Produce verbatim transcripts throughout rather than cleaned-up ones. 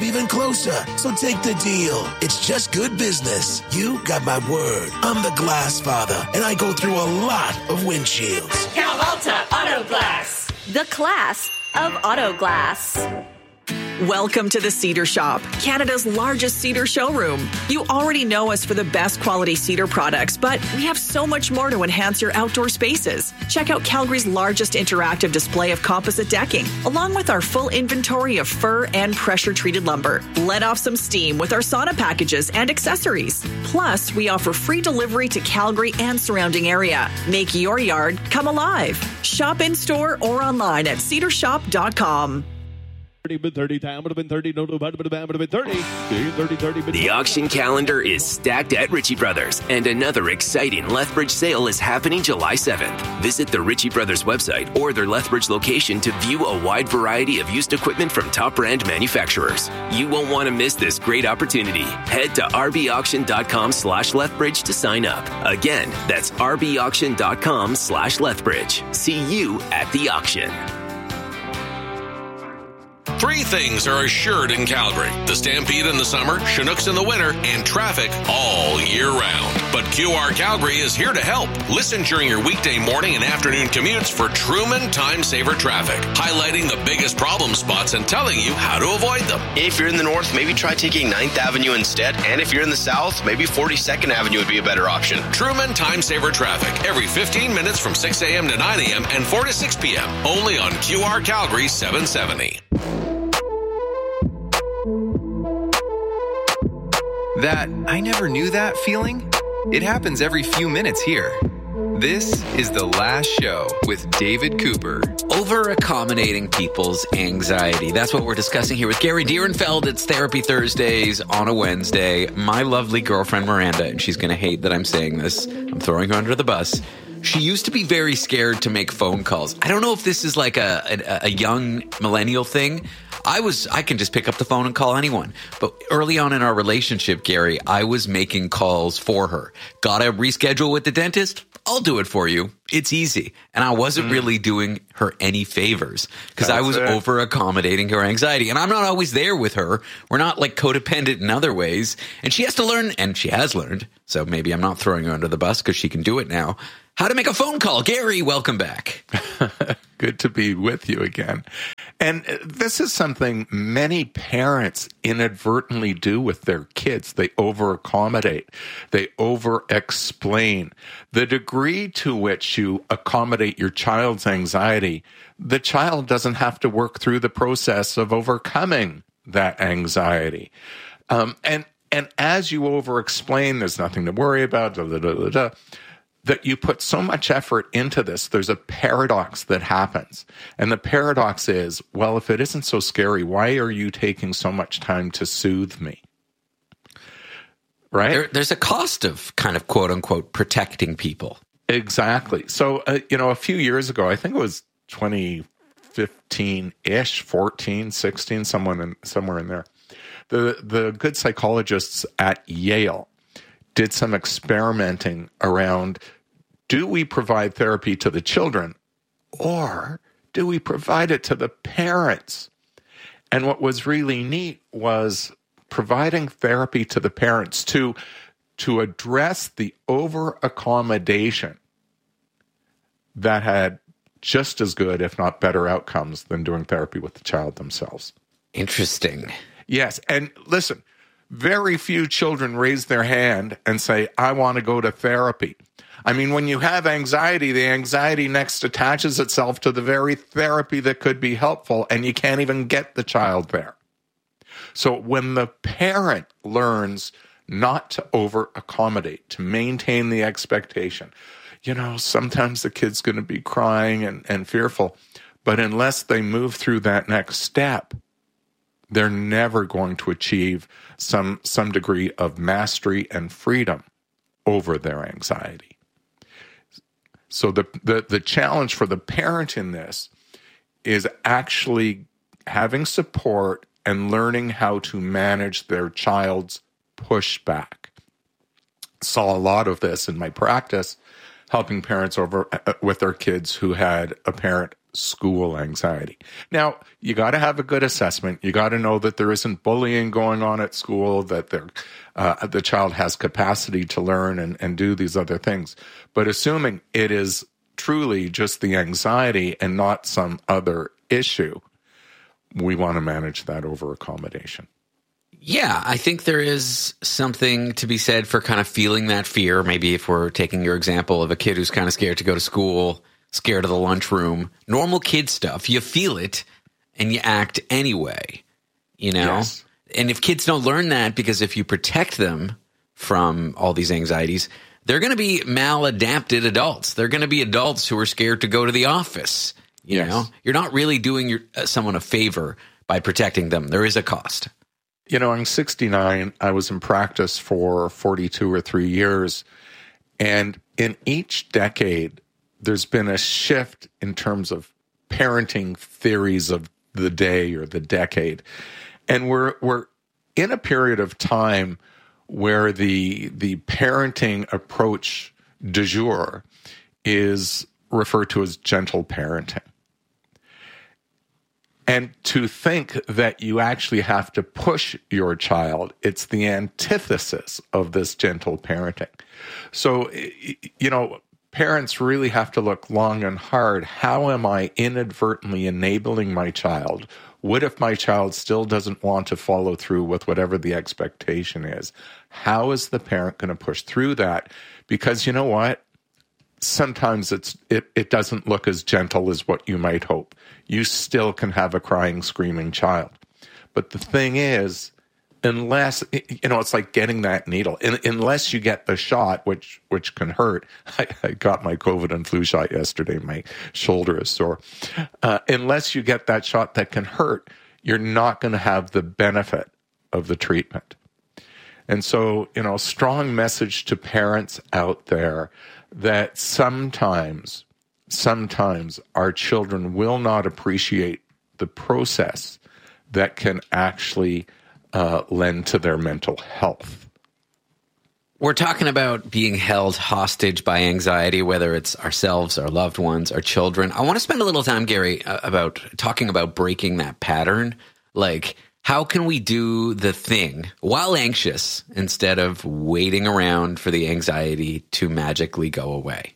even closer. So take the deal. It's just good business. You got my word. I'm the Glass Father, and I go through a lot of windshields. Cal Alta Auto Glass. The class of auto glass. Welcome to the Cedar Shop, Canada's largest cedar showroom. You already know us for the best quality cedar products, but we have so much more to enhance your outdoor spaces. Check out Calgary's largest interactive display of composite decking, along with our full inventory of fir and pressure-treated lumber. Let off some steam with our sauna packages and accessories. Plus, we offer free delivery to Calgary and surrounding area. Make your yard come alive. Shop in-store or online at cedar shop dot com. thirty, time would have been thirty, no, no, would have been thirty, thirty, thirty. The auction calendar is stacked at Ritchie Brothers, and another exciting Lethbridge sale is happening July seventh. Visit the Ritchie Brothers website or their Lethbridge location to view a wide variety of used equipment from top brand manufacturers. You won't want to miss this great opportunity. Head to rbauction.com slash Lethbridge to sign up. Again, that's rbauction.com slash Lethbridge. See you at the auction. Three things are assured in Calgary: the Stampede in the summer, Chinooks in the winter, and traffic all year round. But Q R Calgary is here to help. Listen during your weekday morning and afternoon commutes for Truman Time Saver Traffic, highlighting the biggest problem spots and telling you how to avoid them. If you're in the north, maybe try taking ninth Avenue instead. And if you're in the south, maybe forty-second Avenue would be a better option. Truman Time Saver Traffic, every fifteen minutes from six a.m. to nine a.m. and four to six p.m. Only on Q R Calgary seven seventy. That I never knew that feeling? It happens every few minutes here. This is The Last Show with David Cooper. Over-accommodating people's anxiety. That's what we're discussing here with Gary Dierenfeld. It's Therapy Thursdays on a Wednesday. My lovely girlfriend Miranda, and she's going to hate that I'm saying this. I'm throwing her under the bus. She used to be very scared to make phone calls. I don't know if this is like a, a, a young millennial thing. I was, I can just pick up the phone and call anyone. But early on in our relationship, Gary, I was making calls for her. Gotta reschedule with the dentist? I'll do it for you. It's easy. And I wasn't mm. really doing her any favors because I was over accommodating her anxiety. And I'm not always there with her. We're not like codependent in other ways. And she has to learn, and she has learned. So maybe I'm not throwing her under the bus because she can do it now. How to make a phone call. Gary, welcome back. Good to be with you again. And this is something many parents inadvertently do with their kids. They over-accommodate. They over-explain. The degree to which you accommodate your child's anxiety, the child doesn't have to work through the process of overcoming that anxiety. Um, and, and as you over-explain, there's nothing to worry about, da, da, da, da, da, that you put so much effort into this, there's a paradox that happens. And the paradox is, well, if it isn't so scary, why are you taking so much time to soothe me? Right? There, there's a cost of kind of quote unquote protecting people. Exactly. So, uh, you know, a few years ago, I think it was twenty fifteen-ish, fourteen, sixteen, someone in, somewhere in there, the, the good psychologists at Yale did some experimenting around, do we provide therapy to the children or do we provide it to the parents? And what was really neat was providing therapy to the parents to, to address the over-accommodation that had just as good, if not better, outcomes than doing therapy with the child themselves. Interesting. Yes, and listen, very few children raise their hand and say, I want to go to therapy. I mean, when you have anxiety, the anxiety next attaches itself to the very therapy that could be helpful, and you can't even get the child there. So when the parent learns not to over-accommodate, to maintain the expectation, you know, sometimes the kid's going to be crying and, and fearful, but unless they move through that next step, they're never going to achieve some some degree of mastery and freedom over their anxiety. So the, the, the challenge for the parent in this is actually having support and learning how to manage their child's pushback. Saw a lot of this in my practice, helping parents over uh, with their kids who had a parent school anxiety. Now, you got to have a good assessment. You got to know that there isn't bullying going on at school, that there, uh, the child has capacity to learn and, and do these other things. But assuming it is truly just the anxiety and not some other issue, we want to manage that over accommodation. Yeah, I think there is something to be said for kind of feeling that fear. Maybe if we're taking your example of a kid who's kind of scared to go to school, scared of the lunchroom, normal kid stuff, you feel it and you act anyway, you know? Yes. And if kids don't learn that, because if you protect them from all these anxieties, they're going to be maladapted adults. They're going to be adults who are scared to go to the office. You Yes. know, you're not really doing your, uh, someone a favor by protecting them. There is a cost. You know, I'm sixty-nine. I was in practice for forty-two or three years. And in each decade, there's been a shift in terms of parenting theories of the day or the decade. And we're we're in a period of time where the the parenting approach du jour is referred to as gentle parenting. And to think that you actually have to push your child, it's the antithesis of this gentle parenting. So, you know, parents really have to look long and hard. How am I inadvertently enabling my child? What if my child still doesn't want to follow through with whatever the expectation is? How is the parent going to push through that? Because you know what? Sometimes it's it, it doesn't look as gentle as what you might hope. You still can have a crying, screaming child. But the thing is, unless, you know, it's like getting that needle. In, unless you get the shot, which which can hurt. I, I got my COVID and flu shot yesterday. My shoulder is sore. Uh, unless you get that shot that can hurt, you're not going to have the benefit of the treatment. And so, you know, strong message to parents out there that sometimes, sometimes our children will not appreciate the process that can actually uh, lend to their mental health. We're talking about being held hostage by anxiety, whether it's ourselves, our loved ones, our children. I want to spend a little time, Gary, uh, about talking about breaking that pattern. Like, how can we do the thing while anxious instead of waiting around for the anxiety to magically go away?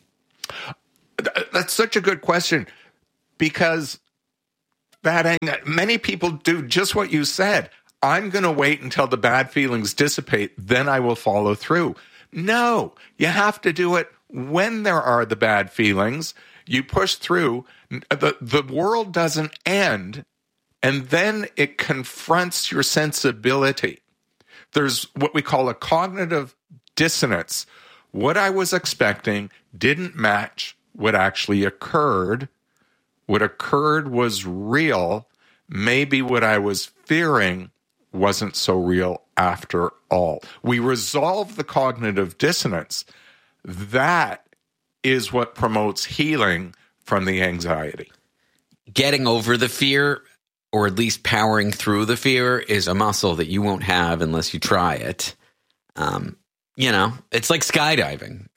That's such a good question, because that ang- many people do just what you said. I'm going to wait until the bad feelings dissipate, then I will follow through. No, you have to do it when there are the bad feelings. You push through. The, the world doesn't end, and then it confronts your sensibility. There's what we call a cognitive dissonance. What I was expecting didn't match what actually occurred. What occurred was real. Maybe what I was fearing wasn't so real after all. We resolve the cognitive dissonance. That is what promotes healing from the anxiety. Getting over the fear, or at least powering through the fear, is a muscle that you won't have unless you try it. Um, you know, it's like skydiving.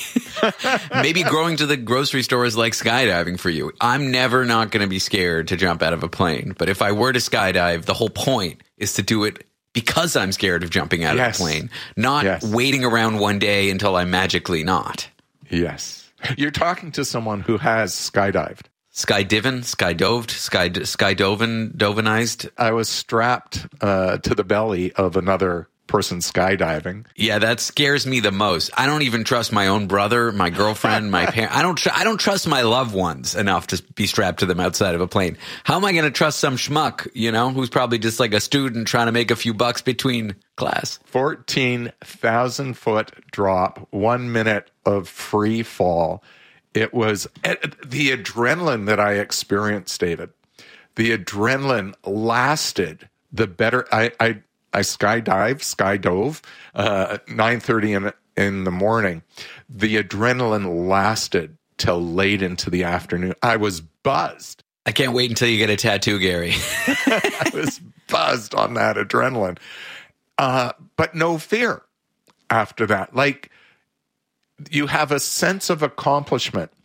Maybe going to the grocery store is like skydiving for you. I'm never not going to be scared to jump out of a plane. But if I were to skydive, the whole point is to do it because I'm scared of jumping out Yes. of a plane, not Yes. waiting around one day until I'm magically not. Yes. You're talking to someone who has skydived. Skydiven, skydoved, sky skydoven, dovenized. I was strapped uh, to the belly of another person skydiving. Yeah, that scares me the most. I don't even trust my own brother, my girlfriend, my parents. I don't. Tr- I don't trust my loved ones enough to be strapped to them outside of a plane. How am I going to trust some schmuck, you know, who's probably just like a student trying to make a few bucks between class? fourteen thousand foot drop, one minute of free fall. It was the adrenaline that I experienced, David. The adrenaline lasted. The better I I, I skydived, skydove, uh, nine thirty in in the morning. The adrenaline lasted till late into the afternoon. I was buzzed. I can't wait until you get a tattoo, Gary. I was buzzed on that adrenaline, uh, but no fear after that. Like, you have a sense of accomplishment.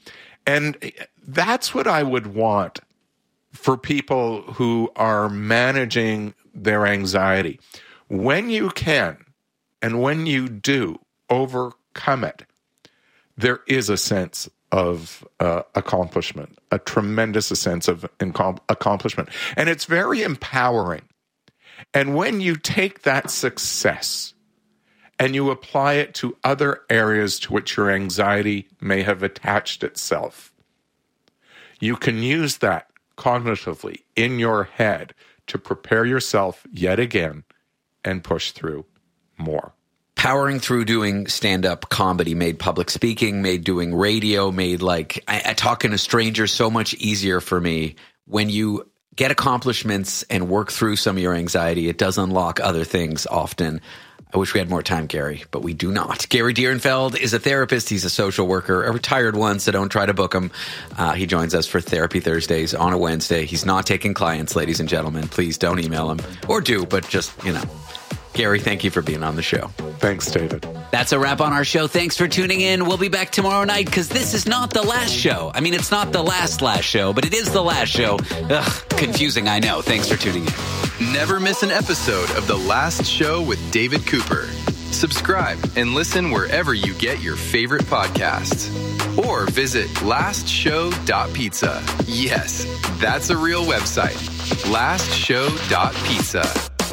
And that's what I would want for people who are managing their anxiety. When you can, and when you do overcome it, there is a sense of uh, accomplishment, a tremendous sense of incom- accomplishment. And it's very empowering. And when you take that success and you apply it to other areas to which your anxiety may have attached itself, you can use that cognitively in your head to prepare yourself yet again and push through more. Powering through doing stand-up comedy made public speaking, made doing radio, made like I, I talking to strangers so much easier for me. When you get accomplishments and work through some of your anxiety, it does unlock other things often. I wish we had more time, Gary, but we do not. Gary Dierenfeld is a therapist. He's a social worker, a retired one, so don't try to book him. Uh, he joins us for Therapy Thursdays on a Wednesday. He's not taking clients, ladies and gentlemen. Please don't email him. Or do, but just, you know. Gary, thank you for being on the show. Thanks, David. That's a wrap on our show. Thanks for tuning in. We'll be back tomorrow night because this is not the last show. I mean, it's not the last last show, but it is the last show. Ugh, confusing, I know. Thanks for tuning in. Never miss an episode of The Last Show with David Cooper. Subscribe and listen wherever you get your favorite podcasts. Or visit last show dot pizza. Yes, that's a real website. last show dot pizza.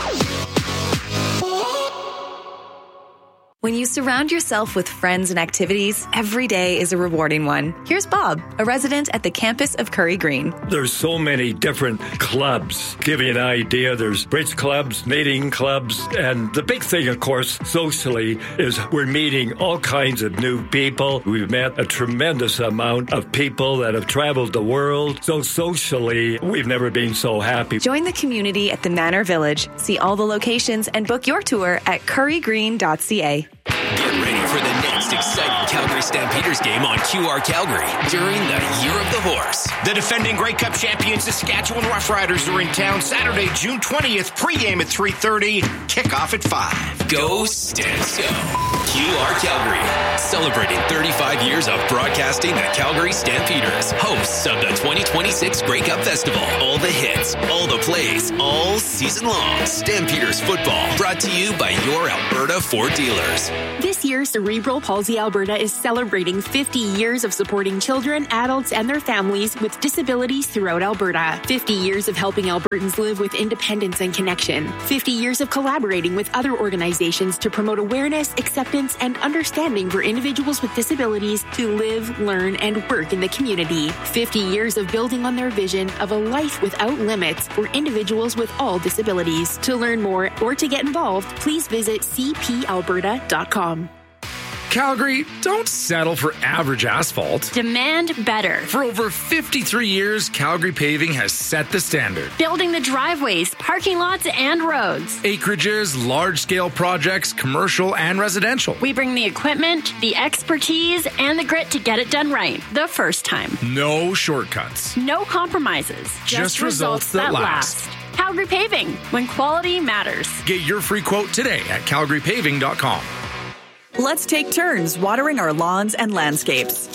When you surround yourself with friends and activities, every day is a rewarding one. Here's Bob, a resident at the campus of Curry Green. There's so many different clubs. Give you an idea, there's bridge clubs, knitting clubs, and the big thing, of course, socially, is we're meeting all kinds of new people. We've met a tremendous amount of people that have traveled the world. So socially, we've never been so happy. Join the community at the Manor Village. See all the locations and book your tour at curry green dot c a. Get ready for the next exciting Calgary Stampeders game on Q R Calgary during the Year of the Horse. The defending Grey Cup champions Saskatchewan Roughriders are in town Saturday, June twentieth. Pregame at three thirty. Kickoff at five. Go Stamps Go. Q R Calgary, celebrating thirty-five years of broadcasting the Calgary Stampeders, hosts of the twenty twenty-six Grey Cup Festival. All the hits, all the plays, all season long. Stampeders football, brought to you by your Alberta Ford dealers. This year, Cerebral Palsy Alberta is celebrating fifty years of supporting children, adults, and their families with disabilities throughout Alberta. fifty years of helping Albertans live with independence and connection. fifty years of collaborating with other organizations to promote awareness, acceptance, and understanding for individuals with disabilities to live, learn, and work in the community. fifty years of building on their vision of a life without limits for individuals with all disabilities. To learn more or to get involved, please visit c p alberta dot com. Calgary, don't settle for average asphalt. Demand better. For over fifty-three years, Calgary Paving has set the standard. Building the driveways, parking lots, and roads. Acreages, large-scale projects, commercial and residential. We bring the equipment, the expertise, and the grit to get it done right the first time. No shortcuts. No compromises. Just, Just results, results that, that last. last. Calgary Paving, when quality matters. Get your free quote today at calgary paving dot com. Let's take turns watering our lawns and landscapes.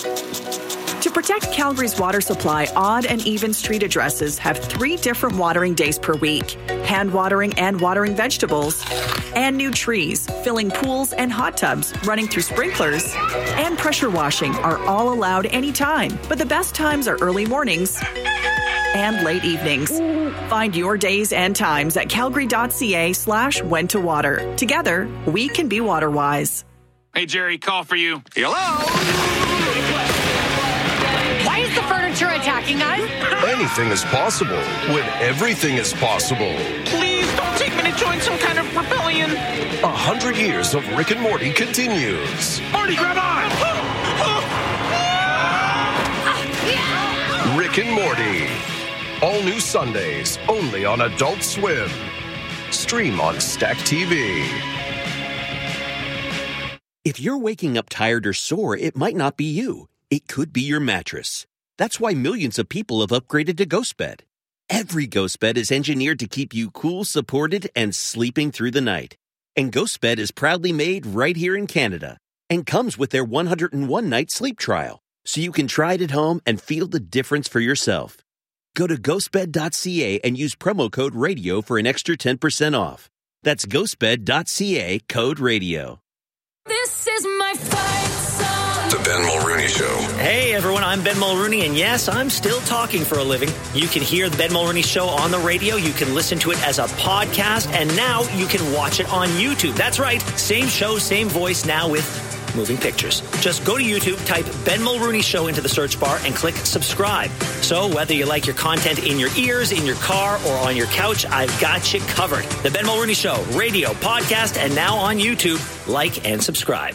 To protect Calgary's water supply, odd and even street addresses have three different watering days per week. Hand watering and watering vegetables, and new trees, filling pools and hot tubs, running through sprinklers, and pressure washing are all allowed anytime. But the best times are early mornings and late evenings. Find your days and times at calgary dot c a slash when to water. Together, we can be water wise. Hey, Jerry, call for you. Hello? Why is the furniture attacking us? Anything is possible when everything is possible. Please don't take me to join some kind of rebellion. A hundred years of Rick and Morty continues. Morty, grab on! Rick and Morty. All new Sundays, only on Adult Swim. Stream on Stack T V. If you're waking up tired or sore, it might not be you. It could be your mattress. That's why millions of people have upgraded to GhostBed. Every GhostBed is engineered to keep you cool, supported, and sleeping through the night. And GhostBed is proudly made right here in Canada and comes with their one hundred one night sleep trial. so you can try it at home and feel the difference for yourself. Go to ghost bed dot c a and use promo code RADIO for an extra ten percent off. That's ghost bed dot c a, code RADIO. This is my fight song. The Ben Mulrooney Show. Hey everyone, I'm Ben Mulrooney, and yes, I'm still talking for a living. You can hear the Ben Mulrooney Show on the radio, you can listen to it as a podcast, and now you can watch it on YouTube. That's right, same show, same voice, now with moving pictures. Just go to YouTube, type Ben Mulrooney Show into the search bar, and click subscribe. So whether you like your content in your ears, in your car, or on your couch, I've got you covered. The Ben Mulrooney Show, radio, podcast, and now on YouTube. Like and subscribe.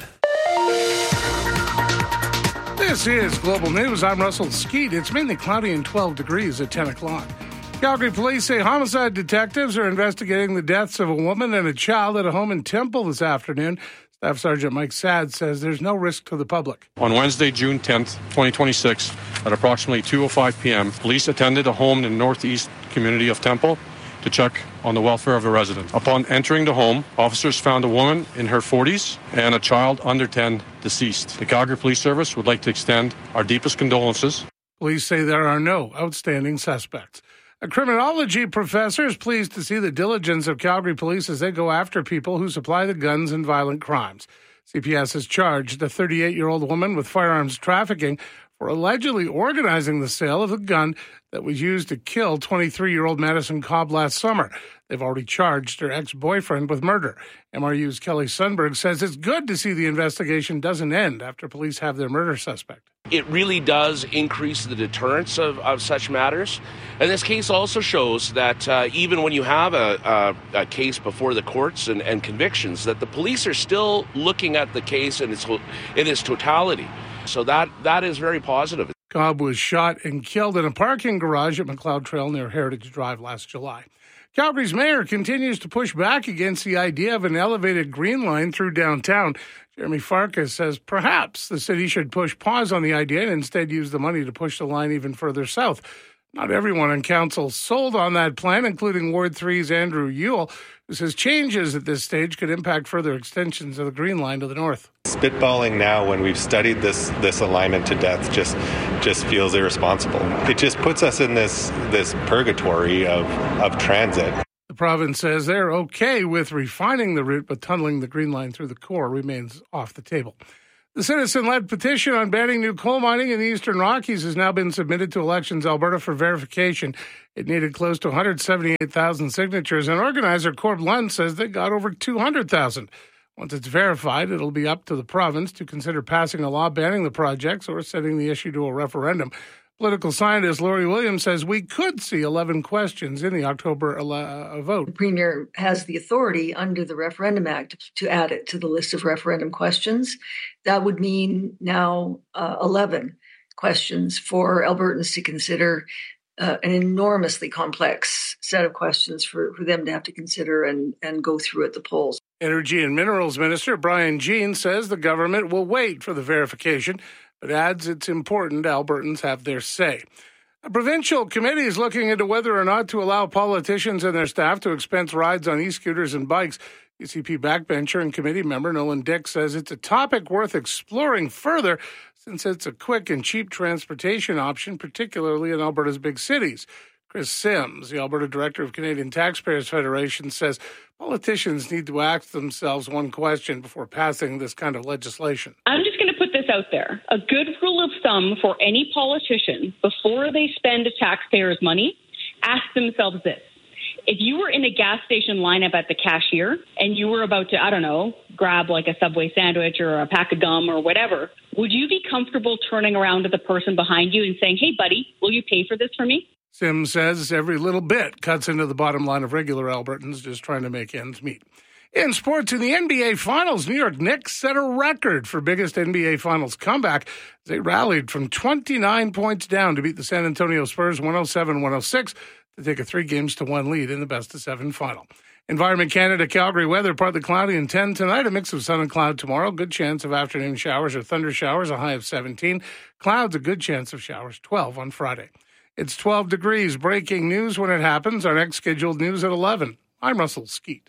This is Global News. I'm Russell Skeet. It's mainly cloudy and twelve degrees at ten o'clock. Calgary police say homicide detectives are investigating the deaths of a woman and a child at a home in Temple this afternoon. Staff Sergeant Mike Sad says there's no risk to the public. On Wednesday, June tenth, twenty twenty-six, at approximately two oh five p.m., police attended a home in the northeast community of Temple to check on the welfare of a resident. Upon entering the home, officers found a woman in her forties and a child under ten deceased. The Calgary Police Service would like to extend our deepest condolences. Police say there are no outstanding suspects. A criminology professor is pleased to see the diligence of Calgary police as they go after people who supply the guns and violent crimes. C P S has charged the thirty-eight-year-old woman with firearms trafficking for allegedly organizing the sale of the gun that was used to kill twenty-three-year-old Madison Cobb last summer. They've already charged her ex-boyfriend with murder. M R U's Kelly Sundberg says it's good to see the investigation doesn't end after police have their murder suspect. It really does increase the deterrence of, of such matters. And this case also shows that uh, even when you have a, a, a case before the courts and, and convictions, that the police are still looking at the case in its, in its totality. So that that is very positive. Cobb was shot and killed in a parking garage at McLeod Trail near Heritage Drive last July. Calgary's mayor continues to push back against the idea of an elevated green line through downtown. Jeremy Farkas says perhaps the city should push pause on the idea and instead use the money to push the line even further south. Not everyone on council sold on that plan, including Ward three's Andrew Ewell, who says changes at this stage could impact further extensions of the Green Line to the north. Spitballing now when we've studied this this alignment to death just just feels irresponsible. It just puts us in this this purgatory of, of transit. The province says they're okay with refining the route, but tunneling the Green Line through the core remains off the table. The citizen-led petition on banning new coal mining in the Eastern Rockies has now been submitted to Elections Alberta for verification. It needed close to one hundred seventy-eight thousand signatures, and organizer Corb Lund says they got over two hundred thousand. Once it's verified, it'll be up to the province to consider passing a law banning the projects or sending the issue to a referendum. Political scientist Laurie Williams says we could see eleven questions in the October uh, vote. The Premier has the authority under the Referendum Act to add it to the list of referendum questions. That would mean now uh, eleven questions for Albertans to consider, uh, an enormously complex set of questions for, for them to have to consider and, and go through at the polls. Energy and Minerals Minister Brian Jean says the government will wait for the verification, but adds it's important Albertans have their say. A provincial committee is looking into whether or not to allow politicians and their staff to expense rides on e-scooters and bikes. U C P backbencher and committee member Nolan Dick says it's a topic worth exploring further since it's a quick and cheap transportation option, particularly in Alberta's big cities. Chris Sims, the Alberta Director of Canadian Taxpayers Federation, says politicians need to ask themselves one question before passing this kind of legislation. I'm just going to put this out there. A good rule of thumb for any politician before they spend taxpayers' money, ask themselves this. If you were in a gas station lineup at the cashier and you were about to, I don't know, grab like a Subway sandwich or a pack of gum or whatever, would you be comfortable turning around to the person behind you and saying, hey, buddy, will you pay for this for me? Sims says every little bit cuts into the bottom line of regular Albertans just trying to make ends meet. In sports, in the N B A Finals, New York Knicks set a record for biggest N B A Finals comeback. They rallied from twenty-nine points down to beat the San Antonio Spurs one oh seven one oh six to take a three games to one lead in the best of seven final. Environment Canada, Calgary weather, partly cloudy and ten tonight, a mix of sun and cloud tomorrow. Good chance of afternoon showers or thunder showers, a high of seventeen. Clouds, a good chance of showers, twelve on Friday. It's twelve degrees. Breaking news when it happens. Our next scheduled news at eleven. I'm Russell Skeet.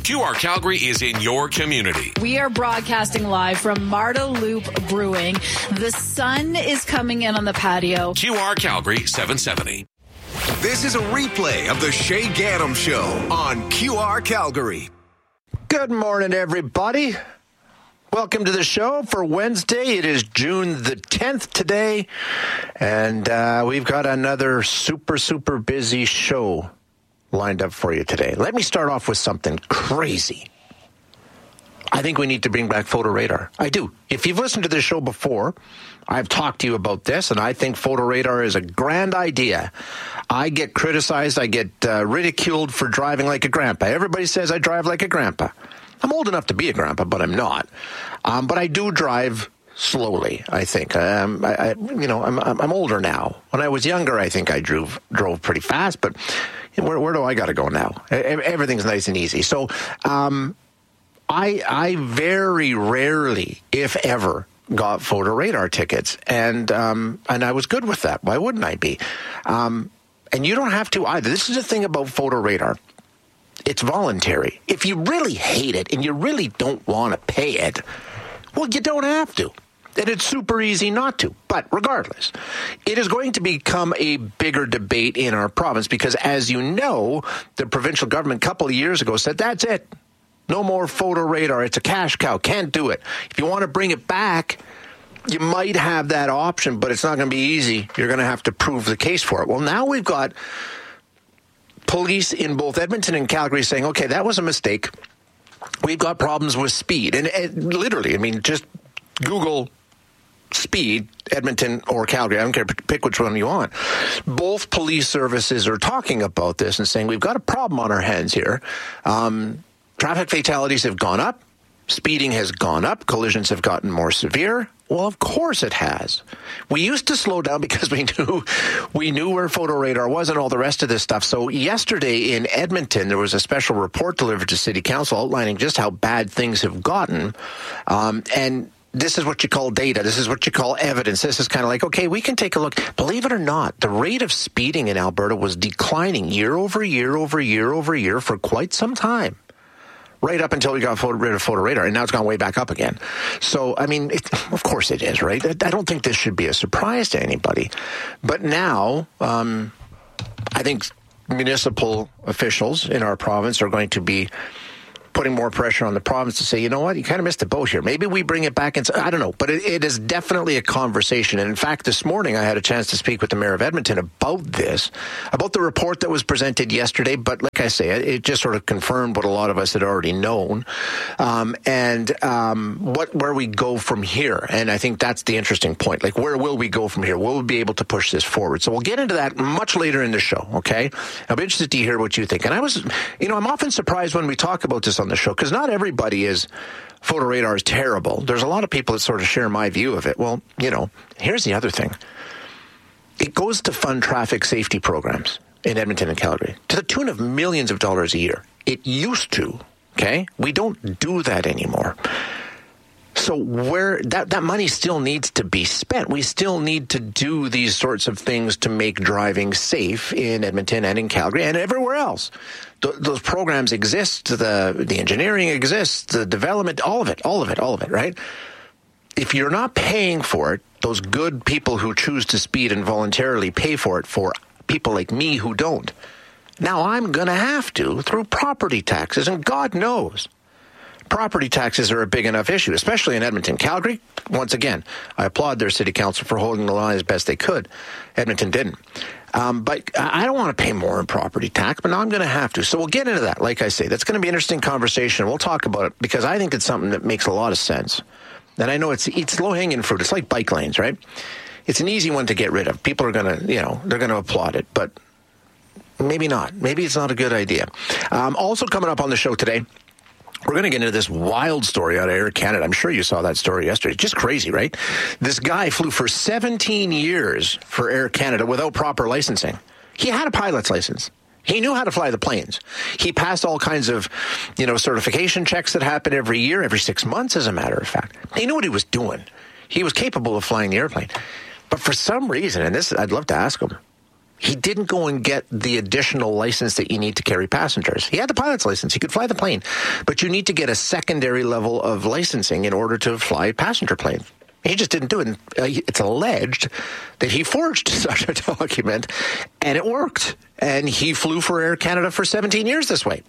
Q R Calgary is in your community. We are broadcasting live from Marda Loop Brewing. The sun is coming in on the patio. Q R Calgary seven seventy. This is a replay of the Shay Gaddam Show on Q R Calgary. Good morning, everybody. Welcome to the show for Wednesday. It is June the tenth today, and uh, we've got another super, super busy show lined up for you today. Let me start off with something crazy. I think we need to bring back photo radar. I do. If you've listened to this show before, I've talked to you about this, and I think photo radar is a grand idea. I get criticized. I get uh, ridiculed for driving like a grandpa. Everybody says I drive like a grandpa. I'm old enough to be a grandpa, but I'm not. Um, but I do drive slowly, I think. Um, I, I, you know, I'm, I'm older now. When I was younger, I think I drove drove pretty fast, but where, where do I got to go now? Everything's nice and easy. So um, I, I very rarely, if ever, got photo radar tickets, and um, and I was good with that. Why wouldn't I be? Um, and you don't have to either. This is the thing about photo radar. It's voluntary. If you really hate it and you really don't want to pay it, well, you don't have to. And it's super easy not to. But regardless, it is going to become a bigger debate in our province because, as you know, the provincial government a couple of years ago said, that's it. No more photo radar. It's a cash cow. Can't do it. If you want to bring it back, you might have that option, but it's not going to be easy. You're going to have to prove the case for it. Well, now we've got police in both Edmonton and Calgary saying, okay, that was a mistake. We've got problems with speed. And, and literally, I mean, just Google speed, Edmonton or Calgary. I don't care, pick which one you want. Both police services are talking about this and saying, we've got a problem on our hands here. Um, traffic fatalities have gone up. Speeding has gone up. Collisions have gotten more severe. Well, of course it has. We used to slow down because we knew we knew where photo radar was and all the rest of this stuff. So yesterday in Edmonton, there was a special report delivered to City Council outlining just how bad things have gotten. Um, and this is what you call data. This is what you call evidence. This is kind of like, okay, we can take a look. Believe it or not, the rate of speeding in Alberta was declining year over year over year over year for quite some time. Right up until we got rid of photo radar, and now it's gone way back up again. So, I mean, it, of course it is, right? I don't think this should be a surprise to anybody. But now, um, I think municipal officials in our province are going to be putting more pressure on the province to say, you know what, you kind of missed the boat here. Maybe we bring it back and I don't know, but it, it is definitely a conversation. And in fact, this morning I had a chance to speak with the mayor of Edmonton about this, about the report that was presented yesterday. But like I say, it, it just sort of confirmed what a lot of us had already known, um, and um, what where we go from here. And I think that's the interesting point. Like, where will we go from here? Will we be able to push this forward? So we'll get into that much later in the show, okay? I'll be interested to hear what you think. And I was, you know, I'm often surprised when we talk about this on the show, because not everybody is photo radar is terrible. There's a lot of people that sort of share my view of it. Well, you know, here's the other thing. It goes to fund traffic safety programs in Edmonton and Calgary to the tune of millions of dollars a year. It used to, okay? We don't do that anymore. So where that, that money still needs to be spent. We still need to do these sorts of things to make driving safe in Edmonton and in Calgary and everywhere else. Th- those programs exist. The the engineering exists. The development, all of it, all of it, all of it, right? If you're not paying for it, those good people who choose to speed and voluntarily pay for it for people like me who don't. Now I'm going to have to through property taxes, and God knows. Property taxes are a big enough issue, especially in Edmonton. Calgary, once again, I applaud their city council for holding the line as best they could. Edmonton didn't. Um, but I don't want to pay more in property tax, but now I'm going to have to. So we'll get into that. Like I say, that's going to be an interesting conversation. We'll talk about it because I think it's something that makes a lot of sense. And I know it's it's low-hanging fruit. It's like bike lanes, right? It's an easy one to get rid of. People are going to, you know, they're going to applaud it, but maybe not. Maybe it's not a good idea. Um, also coming up on the show today, we're going to get into this wild story out of Air Canada. I'm sure you saw that story yesterday. Just crazy, right? This guy flew for seventeen years for Air Canada without proper licensing. He had a pilot's license. He knew how to fly the planes. He passed all kinds of, you know, certification checks that happen every year, every six months, as a matter of fact. He knew what he was doing. He was capable of flying the airplane. But for some reason, and this I'd love to ask him, he didn't go and get the additional license that you need to carry passengers. He had the pilot's license. He could fly the plane. But you need to get a secondary level of licensing in order to fly passenger planes. He just didn't do it. And, uh, it's alleged that he forged such a document, and it worked. And he flew for Air Canada for seventeen years this way.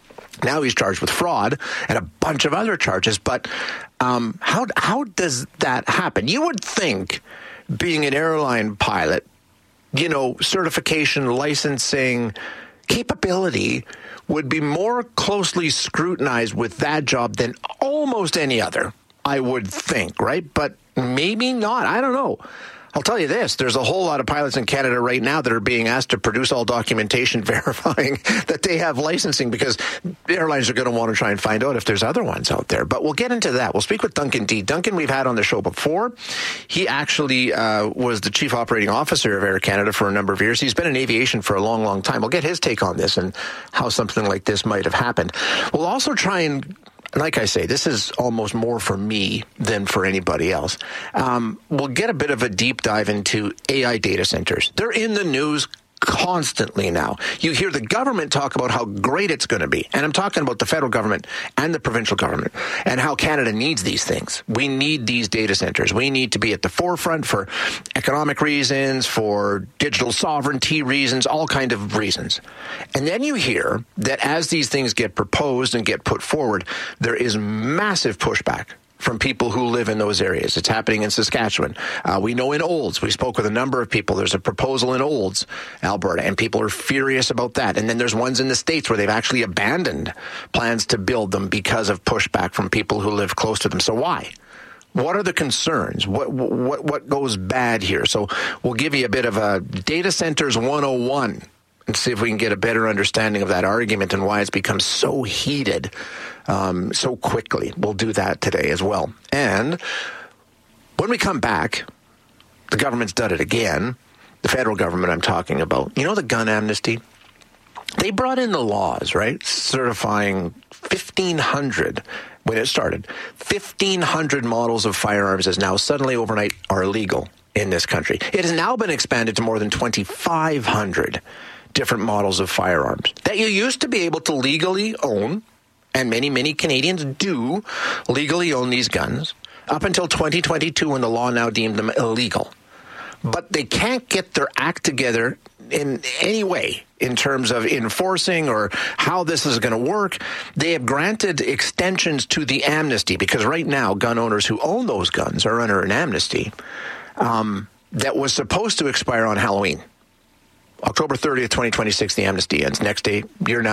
Now he's charged with fraud and a bunch of other charges. But um, how how does that happen? You would think, being an airline pilot, you know, certification, licensing, capability would be more closely scrutinized with that job than almost any other, I would think, right? But maybe not. I don't know. I'll tell you this, there's a whole lot of pilots in Canada right now that are being asked to produce all documentation verifying that they have licensing, because airlines are going to want to try and find out if there's other ones out there. But we'll get into that. We'll speak with Duncan Dee. Duncan, we've had on the show before. He actually uh, was the chief operating officer of Air Canada for a number of years. He's been in aviation for a long, long time. We'll get his take on this and how something like this might have happened. We'll also try and, like I say, this is almost more for me than for anybody else. Um, we'll get a bit of a deep dive into A I data centers. They're in the news constantly now. You hear the government talk about how great it's going to be. And I'm talking about the federal government and the provincial government and how Canada needs these things. We need these data centers. We need to be at the forefront for economic reasons, for digital sovereignty reasons, all kind of reasons. And then you hear that as these things get proposed and get put forward, there is massive pushback from people who live in those areas. It's happening in Saskatchewan. Uh, we know in Olds, we spoke with a number of people. There's a proposal in Olds, Alberta, and people are furious about that. And then there's ones in the States where they've actually abandoned plans to build them because of pushback from people who live close to them. So why? What are the concerns? What what what goes bad here? So we'll give you a bit of a Data Centers one oh one and see if we can get a better understanding of that argument and why it's become so heated um, so quickly. We'll do that today as well. And when we come back, the government's done it again. The federal government I'm talking about. You know the gun amnesty? They brought in the laws, right? Certifying fifteen hundred, when it started, fifteen hundred models of firearms as now suddenly overnight are illegal in this country. It has now been expanded to more than twenty-five hundred different models of firearms that you used to be able to legally own, and many, many Canadians do legally own these guns, up until twenty twenty-two when the law now deemed them illegal. But they can't get their act together in any way in terms of enforcing or how this is going to work. They have granted extensions to the amnesty because right now gun owners who own those guns are under an amnesty um, that was supposed to expire on Halloween. October thirtieth, twenty twenty-six, the amnesty ends. Next day, you're now